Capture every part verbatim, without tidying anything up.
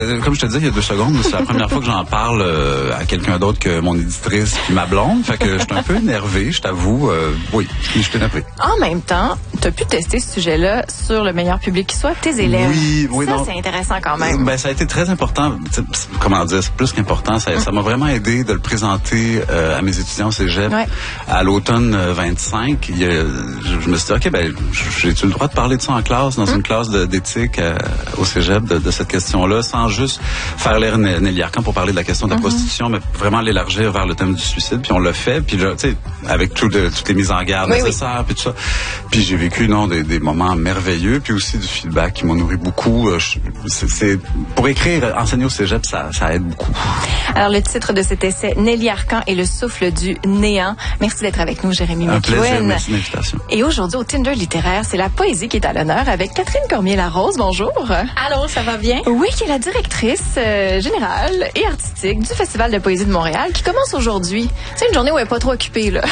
Comme je te disais il y a deux secondes, c'est la première fois que j'en parle euh, à quelqu'un d'autre que mon éditrice puis ma blonde. Fait que je suis un peu énervé, je t'avoue. Euh, oui, je suis énervé. En même temps, tu as pu tester ce sujet-là sur le meilleur public qui soit, tes élèves. Oui, oui, ça, non. c'est intéressant quand même. Ben, ça a été très important. Comment dire, c'est plus qu'important. Ça, ça m'a vraiment aidé de le présenter euh, à mes étudiants au cégep ouais. à l'automne vingt-cinq. Il y a, je, je me suis dit, OK, ben, j'ai-tu le droit de parler de ça en classe, dans hum. une classe de, d'éthique euh, au cégep, de, de cette question-là, sans juste faire l'air Nelly Arcan pour parler de la question de la mm-hmm. prostitution, mais vraiment l'élargir vers le thème du suicide. Puis on l'a fait, puis là, tu sais, avec tout de, toutes les mises en garde oui, nécessaires, oui. puis tout ça. Puis j'ai vécu, non, des, des moments merveilleux, puis aussi du feedback qui m'a nourri beaucoup. C'est, c'est, pour écrire, enseigner au cégep, ça, ça aide beaucoup. Alors, le titre de cet essai, Nelly Arcan et le souffle du néant. Merci d'être avec nous, Jérémy Un McEwen. plaisir, merci de l'invitation. Et aujourd'hui, au Tinder littéraire, c'est la poésie qui est à l'honneur avec Catherine Cormier-Larose. Bonjour. Allô, ça va bien? Oui, qui est la directrice euh, générale et artistique du Festival de poésie de Montréal qui commence aujourd'hui. C'est une journée où elle n'est pas trop occupée, là.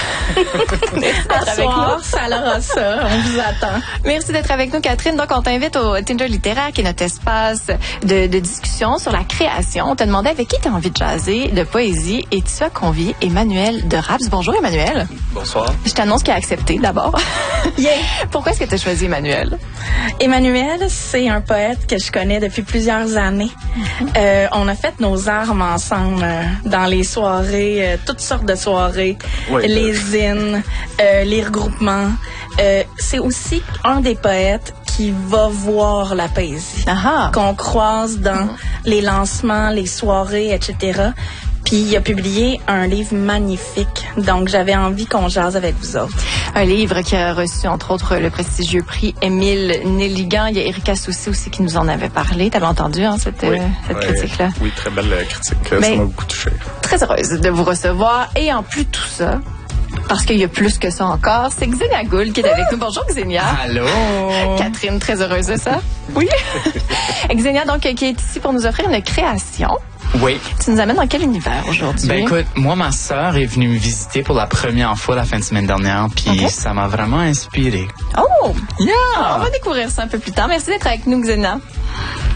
Merci d'être avec nous. Ça aura ça, on vous attend. Merci d'être avec nous, Catherine. Donc, on t'invite au Tinder littéraire, qui est notre espace de, de discussion sur la création. On t'a demandé avec qui tu as envie de jaser de poésie et tu as convié Emmanuel de Raps. Bonjour, Emmanuel. Bonsoir. Je t'annonce qu'il a accepté, d'abord. Yeah. Pourquoi est-ce que tu as choisi Emmanuel? Emmanuel, c'est un poète que je connais depuis plusieurs années. Mm-hmm. Euh, on a fait nos armes ensemble euh, dans les soirées, euh, toutes sortes de soirées, oui, les zines, euh, les regroupements. Euh, c'est aussi un des poètes qui va voir la poésie, Aha. qu'on croise dans mm-hmm. les lancements, les soirées, et cetera. Puis il a publié un livre magnifique. Donc, j'avais envie qu'on jase avec vous autres. Un livre qui a reçu, entre autres, le prestigieux prix Émile Nelligan. Il y a Erika Soucy aussi qui nous en avait parlé. T'avais entendu, hein, cette, oui, euh, cette ouais, critique-là? Oui, très belle critique. Mais ça m'a beaucoup touché. Très heureuse de vous recevoir. Et en plus de tout ça, parce qu'il y a plus que ça encore, c'est Xenia Gould qui est avec nous. Bonjour, Xenia. Allô. Catherine, très heureuse de ça. Oui. Xenia, donc, qui est ici pour nous offrir une création. Oui. Tu nous amènes dans quel univers aujourd'hui? Ben écoute, moi, ma sœur est venue me visiter pour la première fois la fin de semaine dernière, puis okay. ça m'a vraiment inspiré. Oh! Yeah! On va découvrir ça un peu plus tard. Merci d'être avec nous, Xenia.